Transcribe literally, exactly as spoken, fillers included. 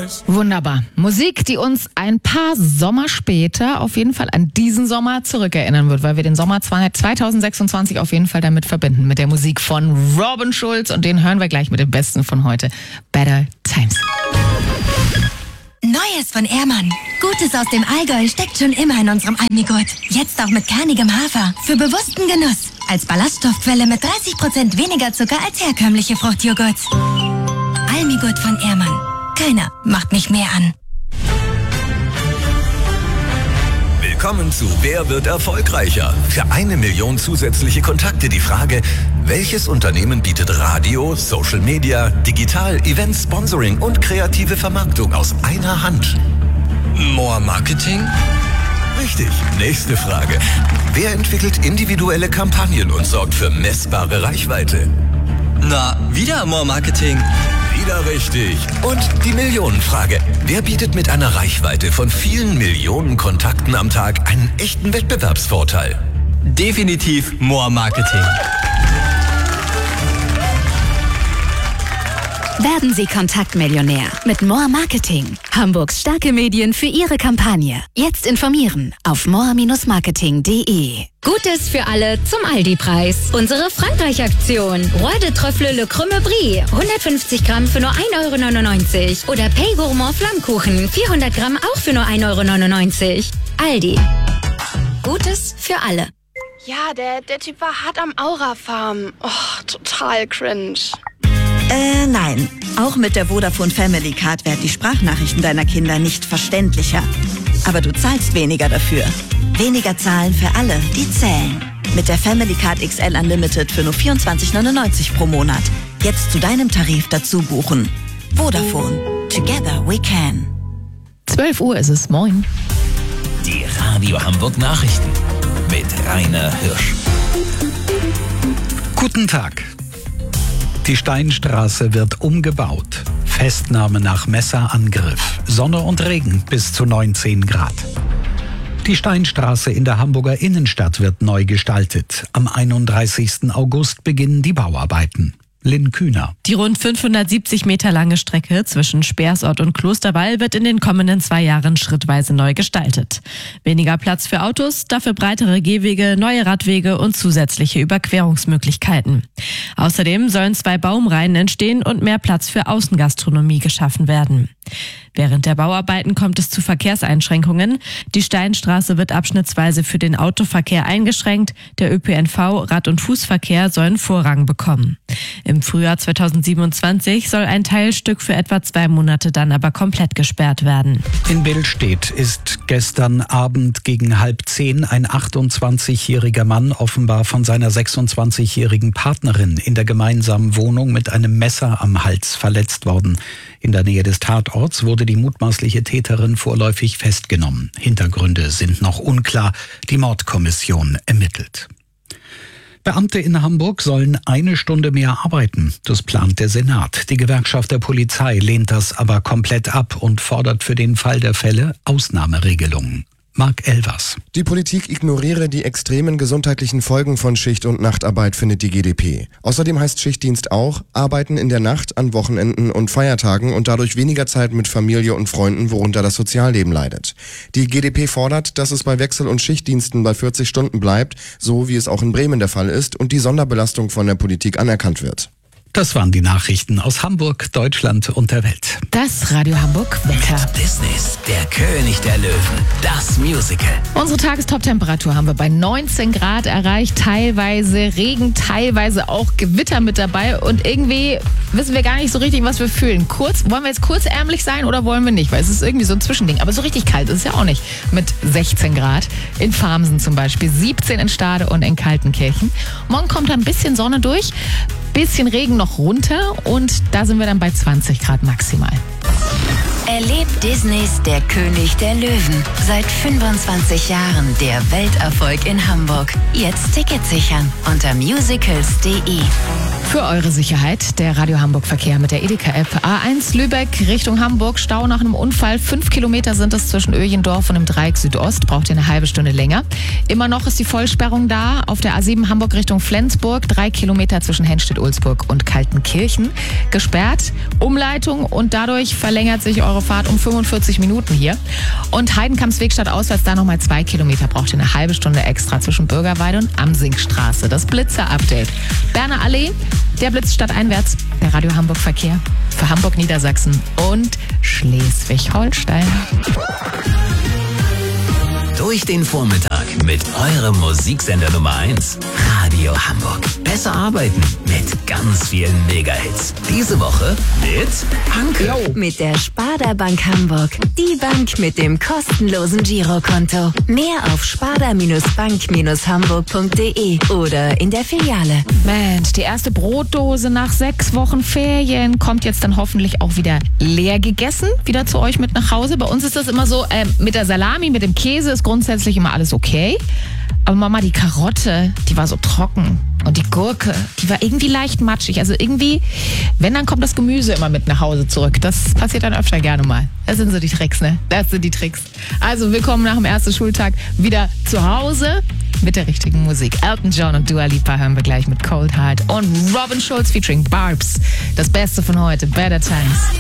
Wunderbar. Musik, die uns ein paar Sommer später auf jeden Fall an diesen Sommer zurückerinnern wird, weil wir den Sommer zwanzig sechsundzwanzig auf jeden Fall damit verbinden, mit der Musik von Robin Schulz, und den hören wir gleich mit dem Besten von heute, Better Times. Neues von Ehrmann. Gutes aus dem Allgäu steckt schon immer in unserem Almigurt. Jetzt auch mit kernigem Hafer. Für bewussten Genuss. Als Ballaststoffquelle mit dreißig Prozent weniger Zucker als herkömmliche Fruchtjoghurts. Almigurt von Ehrmann. Keiner macht mich mehr an. Willkommen zu Wer wird erfolgreicher? Für eine Million zusätzliche Kontakte die Frage, welches Unternehmen bietet Radio, Social Media, Digital, Events, Sponsoring und kreative Vermarktung aus einer Hand? More Marketing? Richtig. Nächste Frage. Wer entwickelt individuelle Kampagnen und sorgt für messbare Reichweite? Na, wieder More Marketing. Wieder richtig. Und die Millionenfrage. Wer bietet mit einer Reichweite von vielen Millionen Kontakten am Tag einen echten Wettbewerbsvorteil? Definitiv More Marketing. Werden Sie Kontaktmillionär mit More Marketing. Hamburgs starke Medien für Ihre Kampagne. Jetzt informieren auf more Bindestrich marketing punkt de. Gutes für alle zum Aldi-Preis. Unsere Frankreich-Aktion. Roi de Trüffle Le Crème Brie. hundertfünfzig Gramm für nur ein Euro neunundneunzig. Oder Pay Gourmand Flammkuchen. vierhundert Gramm auch für nur ein Euro neunundneunzig. Aldi. Gutes für alle. Ja, der, der Typ war hart am Aura-Farm. Oh, total cringe. Äh, nein. Auch mit der Vodafone Family Card werden die Sprachnachrichten deiner Kinder nicht verständlicher. Aber du zahlst weniger dafür. Weniger zahlen für alle, die zählen. Mit der Family Card X L Unlimited für nur vierundzwanzig neunundneunzig pro Monat. Jetzt zu deinem Tarif dazu buchen. Vodafone. Together we can. zwölf Uhr ist es. Moin. Die Radio Hamburg Nachrichten mit Rainer Hirsch. Guten Tag. Die Steinstraße wird umgebaut. Festnahme nach Messerangriff. Sonne und Regen bis zu neunzehn Grad. Die Steinstraße in der Hamburger Innenstadt wird neu gestaltet. Am einunddreißigsten August beginnen die Bauarbeiten. Lynn Kühner. Die rund fünfhundertsiebzig Meter lange Strecke zwischen Speersort und Klosterwall wird in den kommenden zwei Jahren schrittweise neu gestaltet. Weniger Platz für Autos, dafür breitere Gehwege, neue Radwege und zusätzliche Überquerungsmöglichkeiten. Außerdem sollen zwei Baumreihen entstehen und mehr Platz für Außengastronomie geschaffen werden. Während der Bauarbeiten kommt es zu Verkehrseinschränkungen. Die Steinstraße wird abschnittsweise für den Autoverkehr eingeschränkt. Der Ö P N V, Rad- und Fußverkehr sollen Vorrang bekommen. Im Frühjahr zweitausendsiebenundzwanzig soll ein Teilstück für etwa zwei Monate dann aber komplett gesperrt werden. In Billstedt ist gestern Abend gegen halb zehn ein achtundzwanzigjähriger Mann offenbar von seiner sechsundzwanzigjährigen Partnerin in der gemeinsamen Wohnung mit einem Messer am Hals verletzt worden. In der Nähe des Tatorts wurde die mutmaßliche Täterin vorläufig festgenommen. Hintergründe sind noch unklar. Die Mordkommission ermittelt. Beamte in Hamburg sollen eine Stunde mehr arbeiten. Das plant der Senat. Die Gewerkschaft der Polizei lehnt das aber komplett ab und fordert für den Fall der Fälle Ausnahmeregelungen. Marc Elvers. Die Politik ignoriere die extremen gesundheitlichen Folgen von Schicht- und Nachtarbeit, findet die G d P. Außerdem heißt Schichtdienst auch, arbeiten in der Nacht, an Wochenenden und Feiertagen und dadurch weniger Zeit mit Familie und Freunden, worunter das Sozialleben leidet. Die G d P fordert, dass es bei Wechsel- und Schichtdiensten bei vierzig Stunden bleibt, so wie es auch in Bremen der Fall ist, und die Sonderbelastung von der Politik anerkannt wird. Das waren die Nachrichten aus Hamburg, Deutschland und der Welt. Das Radio Hamburg Wetter. Disney, der König der Löwen, das Musical. Unsere Tagestop-Temperatur haben wir bei neunzehn Grad erreicht. Teilweise Regen, teilweise auch Gewitter mit dabei. Und irgendwie wissen wir gar nicht so richtig, was wir fühlen. Kurz, wollen wir jetzt kurzärmlich sein oder wollen wir nicht? Weil es ist irgendwie so ein Zwischending. Aber so richtig kalt ist es ja auch nicht. Mit sechzehn Grad in Farmsen zum Beispiel, siebzehn in Stade und in Kaltenkirchen. Morgen kommt da ein bisschen Sonne durch. Bisschen Regen noch runter und da sind wir dann bei zwanzig Grad maximal. Erlebt Disneys Der König der Löwen. Seit fünfundzwanzig Jahren der Welterfolg in Hamburg. Jetzt Tickets sichern unter musicals punkt de. Für eure Sicherheit, der Radio Hamburg Verkehr mit der Edeka-App. A eins Lübeck Richtung Hamburg, Stau nach einem Unfall. Fünf Kilometer sind es zwischen Öjendorf und dem Dreieck Südost. Braucht ihr eine halbe Stunde länger. Immer noch ist die Vollsperrung da. Auf der A sieben Hamburg Richtung Flensburg. Drei Kilometer zwischen Henstedt-Ulzburg und Kaltenkirchen. Gesperrt, Umleitung und dadurch verlängert sich eure Fahrt um fünfundvierzig Minuten hier. Und Heidenkampsweg statt auswärts da nochmal zwei Kilometer. Braucht ihr eine halbe Stunde extra zwischen Bürgerweide und Amsingstraße. Das Blitzer-Update. Berner Allee. Der Blitz stadteinwärts, der Radio Hamburg Verkehr für Hamburg, Niedersachsen und Schleswig-Holstein. Durch den Vormittag mit eurem Musiksender Nummer eins, Radio Hamburg. Besser arbeiten mit ganz vielen Mega-Hits. Diese Woche mit Anke. Mit der Sparda Bank Hamburg. Die Bank mit dem kostenlosen Girokonto. Mehr auf sparda-bank hamburg punkt de oder in der Filiale. Mensch, die erste Brotdose nach sechs Wochen Ferien kommt jetzt dann hoffentlich auch wieder leer gegessen, wieder zu euch mit nach Hause. Bei uns ist das immer so, äh, mit der Salami, mit dem Käse ist grundsätzlich immer alles okay. Aber Mama, die Karotte, die war so trocken. Und die Gurke, die war irgendwie leicht matschig. Also irgendwie, wenn, dann kommt das Gemüse immer mit nach Hause zurück. Das passiert dann öfter gerne mal. Das sind so die Tricks, ne? Das sind die Tricks. Also willkommen nach dem ersten Schultag wieder zu Hause mit der richtigen Musik. Elton John und Dua Lipa hören wir gleich mit Cold Heart und Robin Schulz featuring Barbs. Das Beste von heute, Better Times.